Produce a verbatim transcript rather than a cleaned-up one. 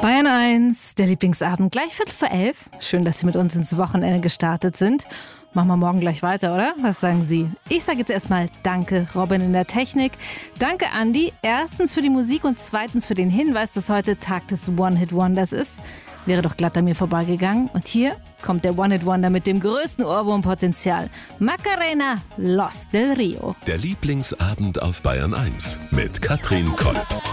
Bayern eins, der Lieblingsabend, gleich Viertel vor elf. Schön, dass Sie mit uns ins Wochenende gestartet sind. Machen wir morgen gleich weiter, oder? Was sagen Sie? Ich sage jetzt erstmal Danke, Robin in der Technik. Danke, Andi. Erstens für die Musik und zweitens für den Hinweis, dass heute Tag des One-Hit-Wonders ist. Wäre doch glatt an mir vorbeigegangen. Und hier kommt der One-Hit-Wonder mit dem größten Ohrwurmpotenzial. Macarena, Los del Rio. Der Lieblingsabend auf Bayern eins mit Katrin Kolb.